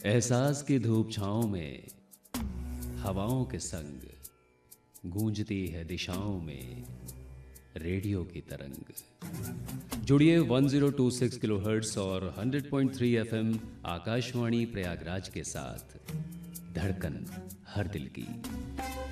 एहसास की धूप छाँव में हवाओं के संग गूंजती है दिशाओं में रेडियो की तरंग। जुड़िए 1026 किलोहर्ट्ज़ और 100.3 एफएम आकाशवाणी प्रयागराज के साथ। धड़कन हर दिल की।